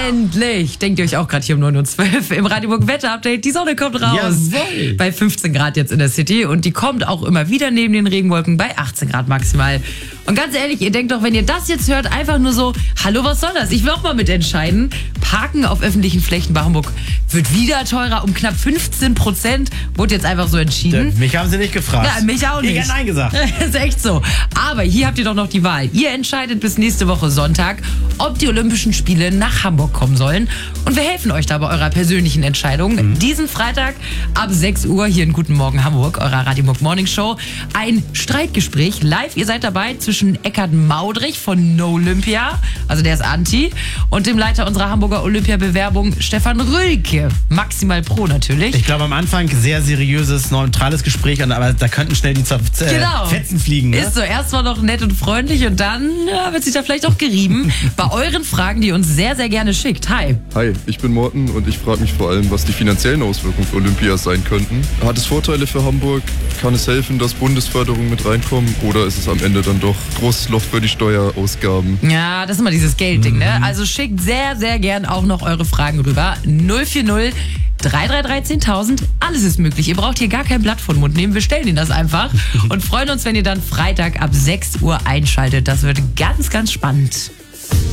Endlich! Denkt ihr euch auch gerade hier um 9:12 Uhr im Radio Wetter-Update. Die Sonne kommt raus. Jawohl. Bei 15 Grad jetzt in der City und die kommt auch immer wieder neben den Regenwolken bei 18 Grad maximal. Und ganz ehrlich, ihr denkt doch, wenn ihr das jetzt hört, einfach nur so, hallo, was soll das? Ich will auch mal mitentscheiden. Parken auf öffentlichen Flächen bei Hamburg wird wieder teurer, um knapp 15%. Wurde jetzt einfach so entschieden. Mich haben sie nicht gefragt. Ja, mich auch nicht. Ich hätte Nein gesagt. Ist echt so. Aber hier habt ihr doch noch die Wahl. Ihr entscheidet bis nächste Woche Sonntag, ob die Olympischen Spiele nach Hamburg kommen sollen. Und wir helfen euch da bei eurer persönlichen Entscheidung. Diesen Freitag ab 6 Uhr hier in Guten Morgen Hamburg, eurer Radio Morning Show. Ein Streitgespräch live. Ihr seid dabei zwischen Eckhard Maudrich von No Olympia, also der ist Anti, und dem Leiter unserer Hamburger Olympia-Bewerbung, Stefan Rülke. Maximal pro natürlich. Ich glaube, am Anfang sehr seriöses, neutrales Gespräch, aber da könnten schnell die Fetzen fliegen. Ne? Ist so, erst mal noch nett und freundlich und dann wird sich da vielleicht auch gerieben. Bei euren Fragen, die ihr uns sehr, sehr gerne schickt. Hi. Hi, ich bin Morten und ich frage mich vor allem, was die finanziellen Auswirkungen für Olympia sein könnten. Hat es Vorteile für Hamburg? Kann es helfen, dass Bundesförderungen mit reinkommen? Oder ist es am Ende dann doch großes Loch für die Steuerausgaben? Ja, das ist immer dieses Geldding, ne? Also schickt sehr, sehr gern auch noch eure Fragen rüber. 040 333 10.000. Alles ist möglich. Ihr braucht hier gar kein Blatt vor den Mund nehmen. Wir stellen Ihnen das einfach und freuen uns, wenn ihr dann Freitag ab 6 Uhr einschaltet. Das wird ganz, ganz spannend.